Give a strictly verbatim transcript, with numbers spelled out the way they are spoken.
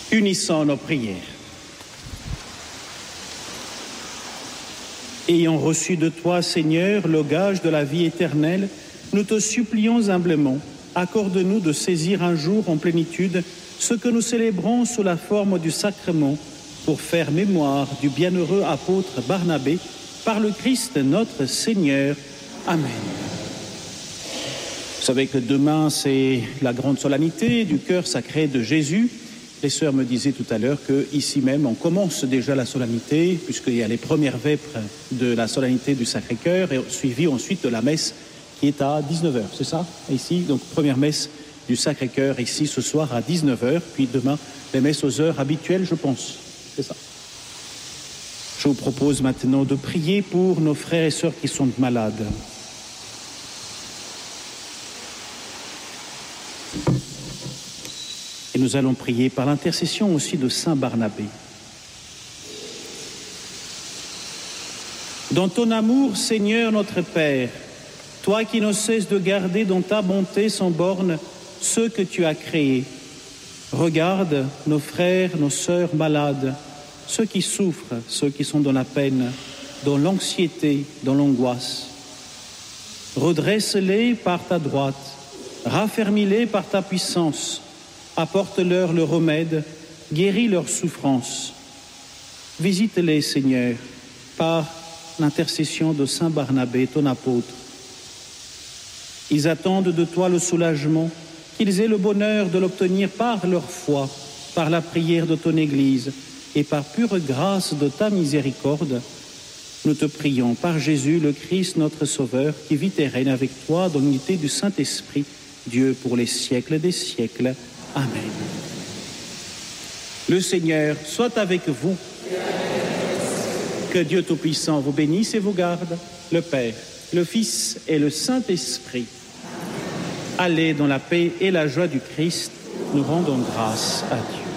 Unissons nos prières. Ayant reçu de toi, Seigneur, le gage de la vie éternelle, nous te supplions humblement, accorde-nous de saisir un jour en plénitude ce que nous célébrons sous la forme du sacrement, pour faire mémoire du bienheureux apôtre Barnabé, par le Christ notre Seigneur. Amen. Vous savez que demain, c'est la grande solennité du cœur sacré de Jésus. Les sœurs me disaient tout à l'heure qu'ici même, on commence déjà la solennité, puisqu'il y a les premières vêpres de la solennité du Sacré-Cœur, et suivi ensuite de la messe qui est à dix-neuf heures, c'est ça, ici? Donc, première messe du Sacré-Cœur ici ce soir à dix-neuf heures, puis demain, les messes aux heures habituelles, je pense. C'est ça. Je vous propose maintenant de prier pour nos frères et sœurs qui sont malades. Et nous allons prier par l'intercession aussi de saint Barnabé. Dans ton amour, Seigneur notre Père, toi qui ne cesses de garder dans ta bonté sans borne ceux que tu as créés, regarde nos frères, nos sœurs malades, ceux qui souffrent, ceux qui sont dans la peine, dans l'anxiété, dans l'angoisse. Redresse-les par ta droite, raffermis-les par ta puissance, apporte-leur le remède, guéris leurs souffrances. Visite-les, Seigneur, par l'intercession de saint Barnabé, ton apôtre. Ils attendent de toi le soulagement, qu'ils aient le bonheur de l'obtenir par leur foi, par la prière de ton Église et par pure grâce de ta miséricorde. Nous te prions par Jésus, le Christ, notre Sauveur, qui vit et règne avec toi dans l'unité du Saint-Esprit, Dieu pour les siècles des siècles. Amen. Le Seigneur soit avec vous. Que Dieu Tout-Puissant vous bénisse et vous garde, le Père, le Fils et le Saint-Esprit. Allez dans la paix et la joie du Christ, nous rendons grâce à Dieu.